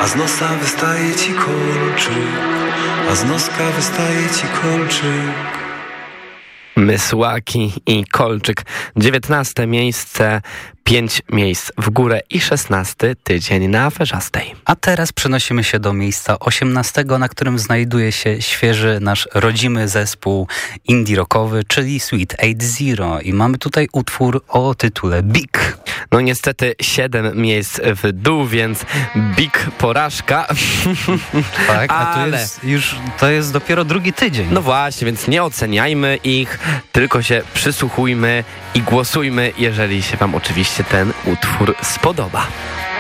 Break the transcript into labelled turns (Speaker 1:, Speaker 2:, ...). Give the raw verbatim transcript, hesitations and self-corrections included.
Speaker 1: a z nosa wystaje ci kolczyk, a z noska wystaje ci kolczyk.
Speaker 2: Mysłaki i kolczyk. dziewiętnaste miejsce, pięć miejsc w górę i szesnasty tydzień na Aferzastej.
Speaker 3: A teraz przenosimy się do miejsca osiemnastego, na którym znajduje się świeży nasz rodzimy zespół indie rockowy, czyli Sweet Eight Zero. I mamy tutaj utwór o tytule Big.
Speaker 2: No niestety siedem miejsc w dół, więc big porażka.
Speaker 3: Tak, a
Speaker 2: Ale...
Speaker 3: to jest już, to jest dopiero drugi tydzień.
Speaker 2: No właśnie, więc nie oceniajmy ich, tylko się przysłuchujmy i głosujmy, jeżeli się wam oczywiście ten utwór spodoba.